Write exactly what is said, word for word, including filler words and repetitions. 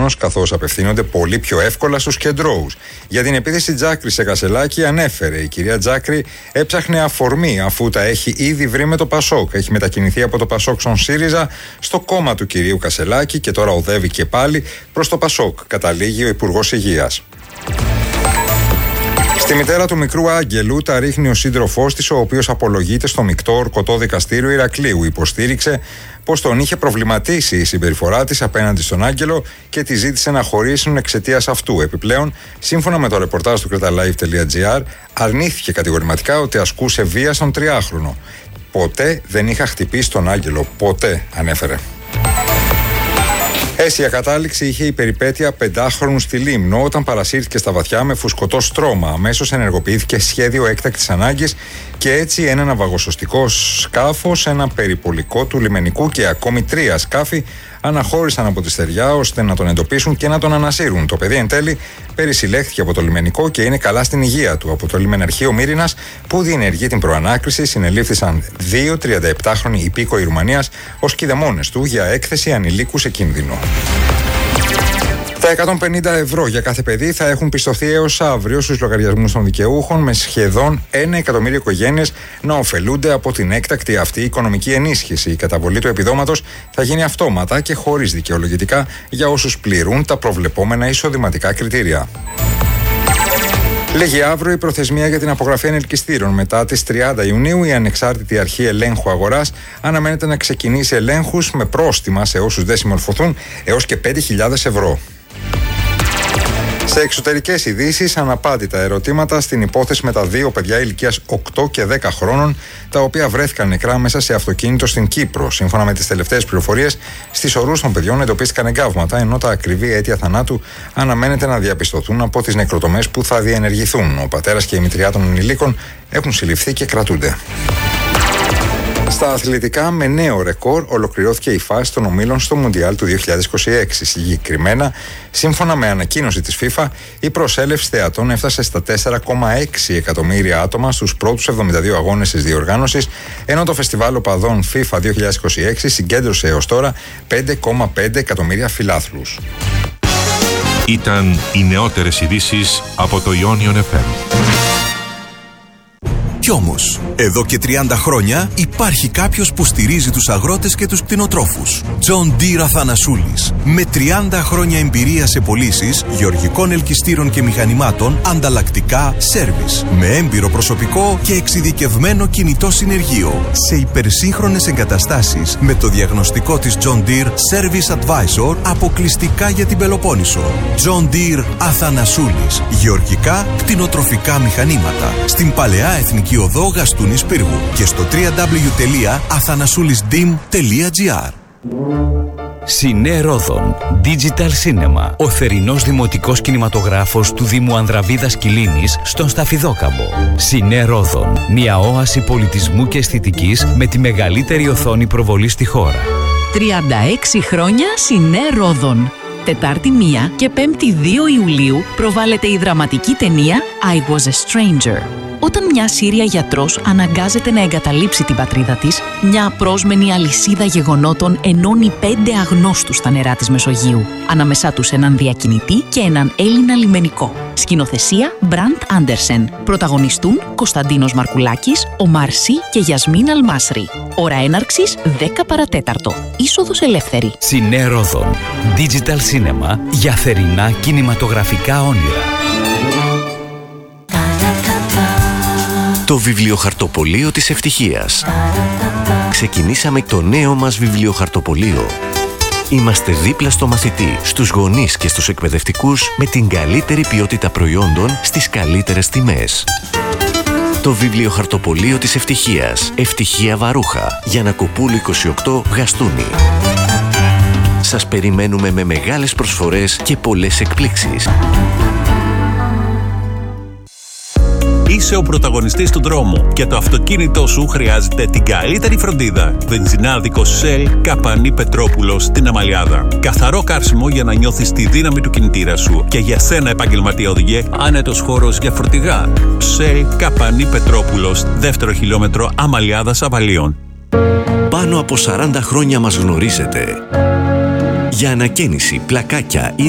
σύγχρονος, καθώς απευθύνονται πολύ πιο εύκολα στους κεντρώους. Για την επίθεση Τζάκρη σε Κασελάκη ανέφερε: η κυρία Τζάκρη έψαχνε αφορμή αφού τα έχει ήδη βρει με το Πασόκ. Έχει μετακινηθεί από το Πασόκ στον ΣΥΡΙΖΑ στο κόμμα του κυρίου Κασελάκη και τώρα οδεύει και πάλι προς το Πασόκ, καταλήγει ο Υπουργός Υγείας. Στη μητέρα του μικρού Άγγελου τα ρίχνει ο σύντροφός της, ο οποίος απολογείται στο μεικτό ορκωτό δικαστήριο Ηρακλείου. Υποστήριξε πως τον είχε προβληματίσει η συμπεριφορά της απέναντι στον Άγγελο και τη ζήτησε να χωρίσουν εξαιτίας αυτού. Επιπλέον, σύμφωνα με το ρεπορτάζ του κρεταλάιβ τελεία τζι άρ, αρνήθηκε κατηγορηματικά ότι ασκούσε βία στον τριάχρονο. Ποτέ δεν είχα χτυπήσει τον Άγγελο. Ποτέ, ανέφερε. Αίσια κατάληξη είχε η περιπέτεια πεντάχρονου στη Λίμνο όταν παρασύρθηκε στα βαθιά με φουσκωτό στρώμα. Αμέσως ενεργοποιήθηκε σχέδιο έκτακτης ανάγκης και έτσι ένα ναυαγοσωστικό σκάφος, ένα περιπολικό του λιμενικού και ακόμη τρία σκάφη αναχώρησαν από τη στεριά ώστε να τον εντοπίσουν και να τον ανασύρουν. Το παιδί εν τέλει περισυλλέχθηκε από το λιμενικό και είναι καλά στην υγεία του. Από το λιμεναρχείο Μύρινας, που διενεργεί την προανάκριση, συνελήφθησαν δύο τριανταεπτάχρονοι υπήκοοι Ρουμανίας ως κηδεμόνες του για έκθεση ανηλίκου σε κίνδυνο. Τα εκατόν πενήντα ευρώ για κάθε παιδί θα έχουν πιστωθεί έως αύριο στους λογαριασμούς των δικαιούχων, με σχεδόν ένα εκατομμύριο οικογένειες να ωφελούνται από την έκτακτη αυτή οικονομική ενίσχυση. Η καταβολή του επιδόματος θα γίνει αυτόματα και χωρίς δικαιολογητικά για όσους πληρούν τα προβλεπόμενα εισοδηματικά κριτήρια. Λέγει αύριο η προθεσμία για την απογραφή ανελκυστήρων. Μετά τις τριάντα Ιουνίου, η Ανεξάρτητη Αρχή Ελέγχου Αγοράς αναμένεται να ξεκινήσει ελέγχους με πρόστιμα σε όσους δεν συμμορφωθούν έως και πέντε χιλιάδες ευρώ. Σε εξωτερικές ειδήσεις, αναπάντητα ερωτήματα στην υπόθεση με τα δύο παιδιά ηλικίας οκτώ και δέκα χρόνων, τα οποία βρέθηκαν νεκρά μέσα σε αυτοκίνητο στην Κύπρο. Σύμφωνα με τις τελευταίες πληροφορίες, στις ορούς των παιδιών εντοπίστηκαν εγκάβματα, ενώ τα ακριβή αίτια θανάτου αναμένεται να διαπιστωθούν από τις νεκροτομές που θα διενεργηθούν. Ο πατέρας και η μητριά των ενηλίκων έχουν συλληφθεί και κρατούνται. Στα αθλητικά, με νέο ρεκόρ ολοκληρώθηκε η φάση των ομίλων στο Μουντιάλ του δύο χιλιάδες είκοσι έξι. Συγκεκριμένα, σύμφωνα με ανακοίνωση της FIFA, η προσέλευση θεατών έφτασε στα τέσσερα κόμμα έξι εκατομμύρια άτομα στους πρώτους εβδομήντα δύο αγώνες της διοργάνωσης, ενώ το φεστιβάλ οπαδών FIFA δύο χιλιάδες είκοσι έξι συγκέντρωσε έως τώρα πέντε κόμμα πέντε εκατομμύρια φιλάθλους. Ήταν οι νεότερες ειδήσεις από το Ionion εφ εμ. Κι όμως, εδώ και τριάντα χρόνια υπάρχει κάποιος που στηρίζει τους αγρότες και τους κτηνοτρόφους. John Deere Αθανασούλης. Με τριάντα χρόνια εμπειρία σε πωλήσεις γεωργικών ελκυστήρων και μηχανημάτων, ανταλλακτικά, σέρβις. Με έμπειρο προσωπικό και εξειδικευμένο κινητό συνεργείο. Σε υπερσύγχρονες εγκαταστάσεις με το διαγνωστικό της John Deere Service Advisor αποκλειστικά για την Πελοπόννησο. John Deere Αθανασούλης. Γεωργικά, κτηνοτροφικά μηχανήματα. Στην Παλαιά Εθνική Οδό Γαστούνης Πύργου και στο double-u double-u double-u τελεία αθανασούλισdim τελεία τζι άρ. Σινέ Ρόδον Digital Cinema, ο θερινός δημοτικός κινηματογράφος του Δήμου Ανδραβίδας Κιλίνης στον Σταφιδόκαμπο. Σινέ Ρόδον, μια όαση πολιτισμού και αισθητικής με τη μεγαλύτερη οθόνη προβολή στη χώρα. τριάντα έξι χρόνια Σινέ Ρόδον. Τετάρτη μία και Πέμπτη δύο Ιουλίου προβάλλεται η δραματική ταινία I Was a Stranger. Όταν μια Σύρια γιατρός αναγκάζεται να εγκαταλείψει την πατρίδα της, μια απρόσμενη αλυσίδα γεγονότων ενώνει πέντε αγνώστους στα νερά της Μεσογείου, ανάμεσά τους έναν διακινητή και έναν Έλληνα λιμενικό. Σκηνοθεσία Μπραντ Άντερσεν. Πρωταγωνιστούν Κωνσταντίνος Μαρκουλάκης, Ομάρ Σι και Γιασμίν Αλμάσρη. Ώρα έναρξης δέκα παρατέταρτο. Είσοδος ελεύθερη. Σινέ Ρόδον Digital Cinema, για θερινά κινηματογραφικά όνειρα. Το βιβλιοχαρτοπωλείο της ευτυχίας. Ξεκινήσαμε το νέο μας βιβλιοχαρτοπωλείο. Είμαστε δίπλα στο μαθητή, στους γονείς και στους εκπαιδευτικούς με την καλύτερη ποιότητα προϊόντων στις καλύτερες τιμές. Το βιβλιοχαρτοπωλείο της ευτυχίας. Ευτυχία Βαρούχα. Γιαννακοπούλου είκοσι οκτώ, Γαστούνη. Σας περιμένουμε με μεγάλες προσφορές και πολλές εκπλήξεις. Είσαι ο πρωταγωνιστής του δρόμου και το αυτοκίνητό σου χρειάζεται την καλύτερη φροντίδα. Βενζινάδικο Shell Καπανή Πετρόπουλος στην Αμαλιάδα. Καθαρό καύσιμο για να νιώθεις τη δύναμη του κινητήρα σου. Και για σένα, επαγγελματία οδηγέ, άνετος χώρος για φορτηγά. Shell Καπανή Πετρόπουλος, δεύτερο χιλιόμετρο Αμαλιάδας Αβαλίων. Πάνω από σαράντα χρόνια μας γνωρίζετε. Για ανακαίνιση, πλακάκια ή